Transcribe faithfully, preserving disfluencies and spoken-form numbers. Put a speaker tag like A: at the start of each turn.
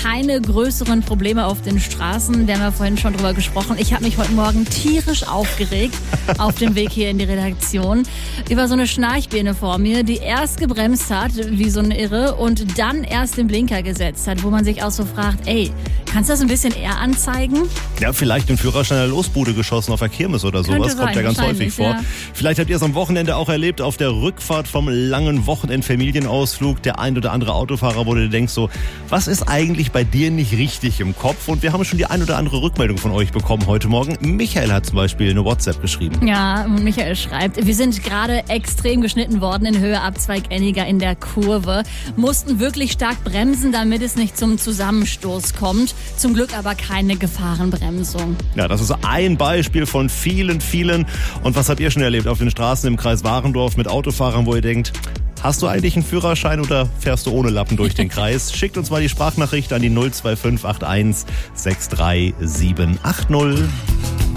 A: keine größeren Probleme auf den Straßen. Wir haben ja vorhin schon drüber gesprochen. Ich habe mich heute Morgen tierisch aufgeregt auf dem Weg hier in die Redaktion über so eine Schnarchbirne vor mir, die erst gebremst hat, wie so eine Irre, und dann erst den Blinker gesetzt hat, wo man sich auch so fragt, ey, kannst du das ein bisschen eher anzeigen?
B: Ja, vielleicht den Führerschein der Losbude geschossen auf der Kirmes oder sowas.
A: Könnte
B: Kommt
A: sein,
B: ja ganz häufig vor.
A: ja.
B: Vielleicht habt ihr es am Wochenende auch erlebt auf der Rückfahrt vom langen Wochenend-Familienausflug. Der ein oder andere Autofahrer, wo du denkst so, was ist eigentlich bei dir nicht richtig im Kopf? Und wir haben schon die ein oder andere Rückmeldung von euch bekommen heute Morgen. Michael hat zum Beispiel eine WhatsApp geschrieben.
A: Ja, Michael schreibt, wir sind gerade extrem geschnitten worden in Höhe Abzweig Enniger in der Kurve. Mussten wirklich stark bremsen, damit es nicht zum Zusammenstoß kommt. Zum Glück aber keine Gefahrenbremsung.
B: Ja, das ist ein Beispiel von vielen, vielen. Und was habt ihr schon erlebt auf den Straßen im Kreis Warendorf mit Autofahrern, wo ihr denkt, hast du eigentlich einen Führerschein oder fährst du ohne Lappen durch den Kreis? Schickt uns mal die Sprachnachricht an die null zwei fünf acht eins sechs drei sieben acht null.